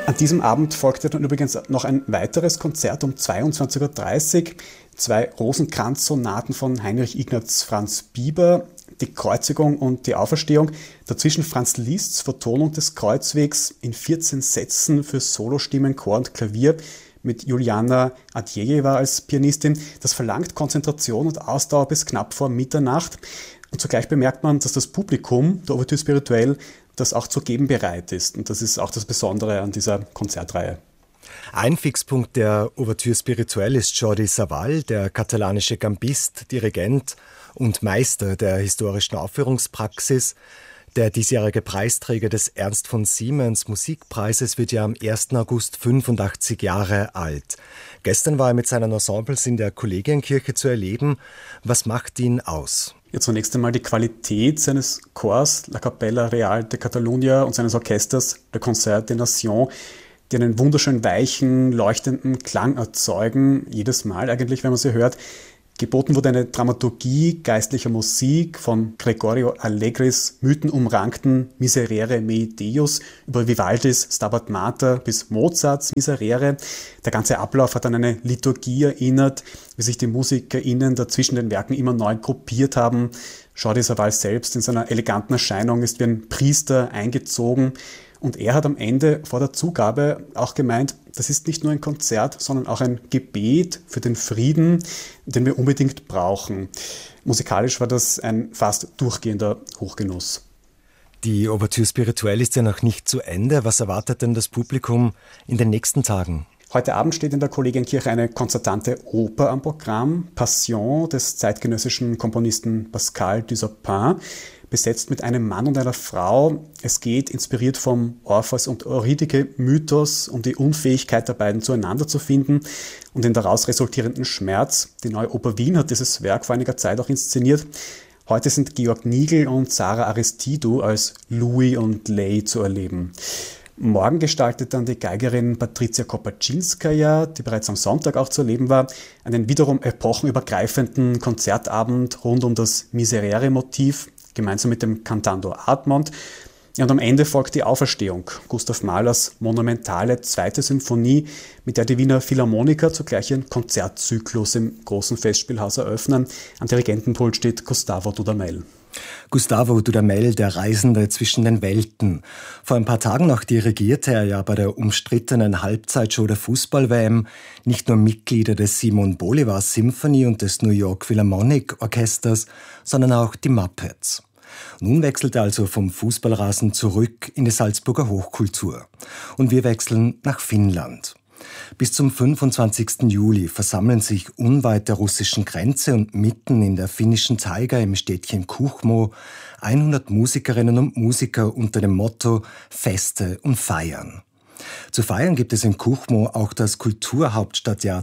An diesem Abend folgte dann übrigens noch ein weiteres Konzert um 22:30 Uhr. 2 Rosenkranz-Sonaten von Heinrich Ignaz Franz Bieber, die Kreuzigung und die Auferstehung. Dazwischen Franz Liszt's Vertonung des Kreuzwegs in 14 Sätzen für Solostimmen, Chor und Klavier mit Juliana Adjejewa als Pianistin. Das verlangt Konzentration und Ausdauer bis knapp vor Mitternacht. Und zugleich bemerkt man, dass das Publikum der Ouverture Spirituelle das auch zu geben bereit ist. Und das ist auch das Besondere an dieser Konzertreihe. Ein Fixpunkt der Ouverture Spirituelle ist Jordi Savall, der katalanische Gambist, Dirigent und Meister der historischen Aufführungspraxis. Der diesjährige Preisträger des Ernst von Siemens Musikpreises wird ja am 1. August 85 Jahre alt. Gestern war er mit seinen Ensembles in der Kollegienkirche zu erleben. Was macht ihn aus? Ja, zunächst einmal die Qualität seines Chors, La Capella Real de Catalunya, und seines Orchesters, Le Concert des Nations, die einen wunderschön weichen, leuchtenden Klang erzeugen, jedes Mal eigentlich, wenn man sie hört. Geboten wurde eine Dramaturgie geistlicher Musik von Gregorio Allegris mythenumrankten Miserere mei Deus über Vivaldis Stabat Mater bis Mozarts Miserere. Der ganze Ablauf hat an eine Liturgie erinnert, wie sich die MusikerInnen da zwischen den Werken immer neu gruppiert haben. Jordi Savall selbst in seiner eleganten Erscheinung ist wie ein Priester eingezogen. Und er hat am Ende vor der Zugabe auch gemeint, das ist nicht nur ein Konzert, sondern auch ein Gebet für den Frieden, den wir unbedingt brauchen. Musikalisch war das ein fast durchgehender Hochgenuss. Die Ouverture Spirituelle ist ja noch nicht zu Ende. Was erwartet denn das Publikum in den nächsten Tagen? Heute Abend steht in der Kollegienkirche eine konzertante Oper am Programm, Passion des zeitgenössischen Komponisten Pascal Dussapin, besetzt mit einem Mann und einer Frau. Es geht, inspiriert vom Orpheus- und Eurydike-Mythos, um die Unfähigkeit der beiden zueinander zu finden und den daraus resultierenden Schmerz. Die Neue Oper Wien hat dieses Werk vor einiger Zeit auch inszeniert. Heute sind Georg Nigl und Sarah Aristidou als Louis und Lay zu erleben. Morgen gestaltet dann die Geigerin Patricia Kopaczynskaja, die bereits am Sonntag auch zu erleben war, einen wiederum epochenübergreifenden Konzertabend rund um das Miserere-Motiv, gemeinsam mit dem Cantando Admont. Ja, und am Ende folgt die Auferstehung, Gustav Mahlers monumentale 2. Symphonie, mit der die Wiener Philharmoniker zugleich ihren Konzertzyklus im großen Festspielhaus eröffnen. Am Dirigentenpult steht Gustavo Dudamel. Gustavo Dudamel, der Reisende zwischen den Welten. Vor ein paar Tagen noch dirigierte er ja bei der umstrittenen Halbzeitshow der Fußball-WM nicht nur Mitglieder des Simon Bolivar Symphony und des New York Philharmonic Orchesters, sondern auch die Muppets. Nun wechselt er also vom Fußballrasen zurück in die Salzburger Hochkultur. Und wir wechseln nach Finnland. Bis zum 25. Juli versammeln sich unweit der russischen Grenze und mitten in der finnischen Taiga im Städtchen Kuhmo 100 Musikerinnen und Musiker unter dem Motto Feste und Feiern. Zu feiern gibt es in Kuhmo auch das Kulturhauptstadtjahr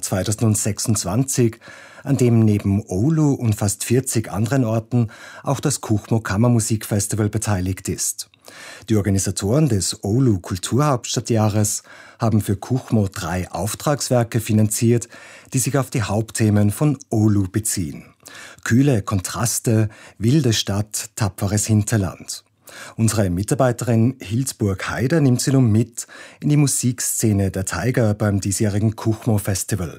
2026, an dem neben Oulu und fast 40 anderen Orten auch das Kuhmo Kammermusikfestival beteiligt ist. Die Organisatoren des Oulu Kulturhauptstadtjahres haben für Kuhmo 3 Auftragswerke finanziert, die sich auf die Hauptthemen von Oulu beziehen. Kühle Kontraste, wilde Stadt, tapferes Hinterland. Unsere Mitarbeiterin Hilsburg Haider nimmt sie nun mit in die Musikszene der Taiga beim diesjährigen Kuhmo Festival.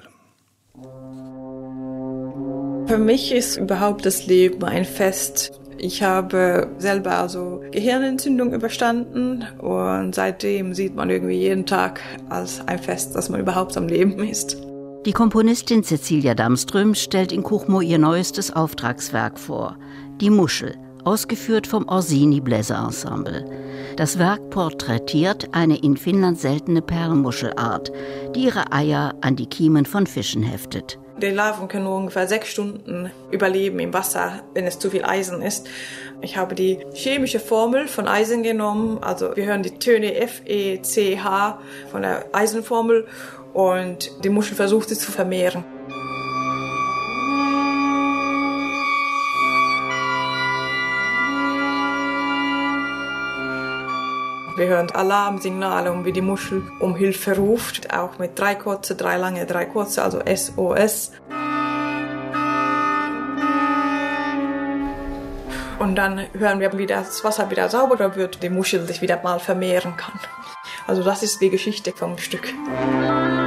Für mich ist überhaupt das Leben ein Fest. Ich habe selber Gehirnentzündung überstanden und seitdem sieht man irgendwie jeden Tag als ein Fest, dass man überhaupt am Leben ist. Die Komponistin Cecilia Damström stellt in Kuhmo ihr neuestes Auftragswerk vor, Die Muschel, ausgeführt vom Orsini Bläserensemble. Das Werk porträtiert eine in Finnland seltene Perlmuschelart, die ihre Eier an die Kiemen von Fischen heftet. Die Larven können nur ungefähr 6 Stunden überleben im Wasser, wenn es zu viel Eisen ist. Ich habe die chemische Formel von Eisen genommen, also wir hören die Töne F, E, C, H von der Eisenformel und die Muschel versucht sich zu vermehren. Wir hören Alarmsignale, wie die Muschel um Hilfe ruft, auch mit 3 kurze, 3 lange, 3 kurze, also SOS. Und dann hören wir, wie das Wasser wieder sauberer wird, die Muschel sich wieder mal vermehren kann. Also das ist die Geschichte vom Stück.